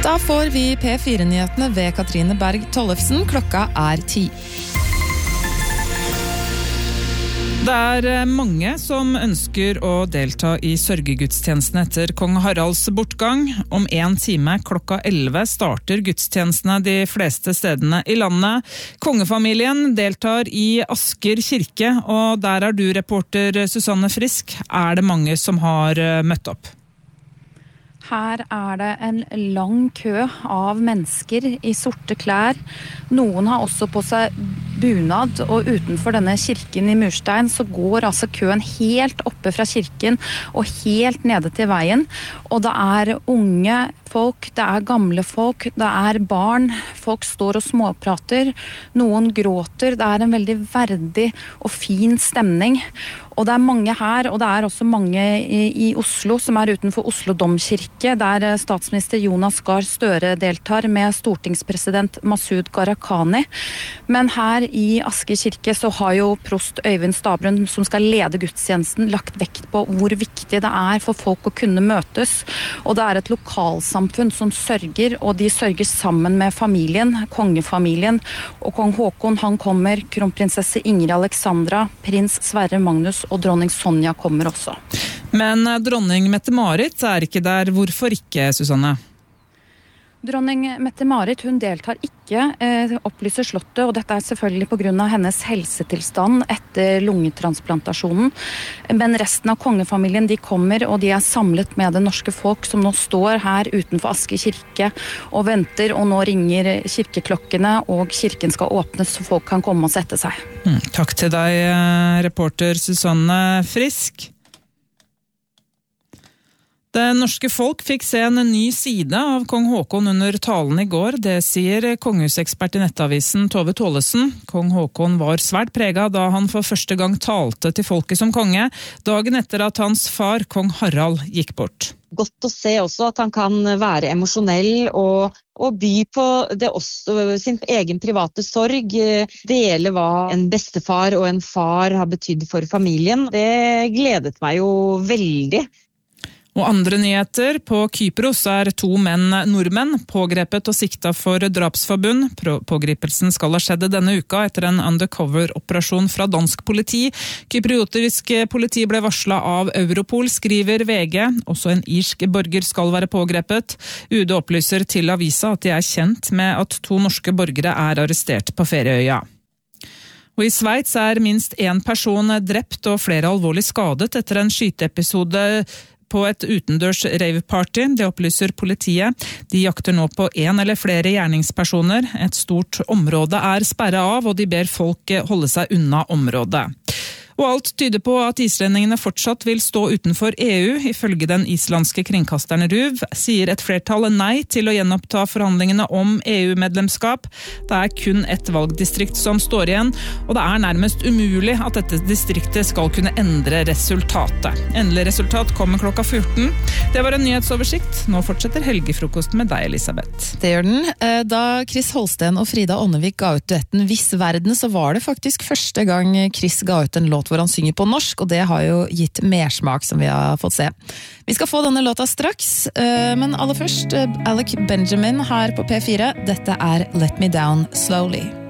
Da får vi P4-nyhetene ved Katrine Berg Tollefsen. Klokka 10. Det mange som ønsker å delta i sørgegudstjenesten etter kong Haralds bortgang. Om 1 time klokka 11 starter gudstjenestene de fleste stedene i landet. Kongefamilien deltar i Asker kirke, og der du reporter Susanne Frisk. Det mange som har møtt opp? Her det en lang kø av mennesker i sorte klær. Noen har også på seg bunad, og utenfor denne kirken i murstein så går altså køen helt oppe fra kirken og helt nede til veien. Og det unge folk, det gamle folk, det barn. Folk står og småprater. Noen gråter. Det en veldig verdig og fin stemning. Og det mange her, og det også mange i Oslo som utenfor Oslo Domkirke, der statsminister Jonas Gahr Støre deltar med stortingspresident Masud Gharahkhani. Men her i Asker kirke så har jo prost Øyvind Stabrun, som skal lede gudstjenesten, lagt vekt på hvor viktig det for folk å kunne møtes. Og det et lokalsamfunn som sørger, og de sørger sammen med familien, kongefamilien. Og kong Håkon, han kommer, kronprinsesse Ingrid Alexandra, prins Sverre Magnus og dronning Sonja kommer også. Men dronning Mette-Marit ikke der. Hvorfor ikke, Susanne? Dronning Mette-Marit, hun deltar ikke, opplyser slottet, og dette selvfølgelig på grunn av hennes helsetilstand etter lungetransplantasjonen. Men resten av kongefamilien, de kommer, og de samlet med det norske folk som nå står her utenfor Asker kirke og venter, og nå ringer kirkeklokkene, og kirken skal åpnes så folk kan komme og sette seg. Takk til deg, reporter Susanne Frisk. Det norske folk fikk se en ny side av kong Håkon under talen i går. Det sier kongehusekspert i nettavisen Tove Tollesen. Kong Håkon var svært preget da han for første gang talte til folket som konge, dagen etter at hans far, kong Harald, gikk bort. Godt å se også at han kan være emosjonell og by på det også, sin egen private sorg, dele hva en bestefar og en far har betydd for familien. Det gledet meg jo veldig. Og andre nyheter, på Kypros 2 nordmenn pågrepet og sikta for drapsforbund. Pågripelsen skal ha skjedd denne uka etter en undercover-operasjon fra dansk politi. Kypriotisk politi ble varslet av Europol, skriver VG. Også en irsk borger skal være pågrepet. UD opplyser til avisa at de kjent med at 2 norske borgere arrestert på Ferieøya. Og i Sveits minst 1 person drept og flere alvorlig skadet etter en skyteepisode på et utendørs raveparty. Det opplyser politiet. De jakter nå på 1 eller flere gjerningspersoner. Et stort område sperret av, og de ber folk holde seg unna området. Og alt tyder på at islendingene fortsatt vil stå utenfor EU. Ifølge den islandske kringkasteren RUV sier et flertall nei til å gjenoppta forhandlingene om EU-medlemskap. Det kun et valgdistrikt som står igjen, og det nærmest umulig at dette distriktet skal kunne endre resultatet. Endelig resultat kommer klokka 14. Det var en nyhetsoversikt. Nå fortsetter helgefrokosten med deg, Elisabeth. Det gjør den. Da Chris Holsten og Frida Ånnevik ga ut duetten Viss Verden, så var det faktisk første gang Chris ga ut en låt hvor han synger på norsk, og det har jo gitt mersmak som vi har fått se. Vi skal få denne låta straks, men aller først Alec Benjamin her på P4. Dette Let Me Down Slowly.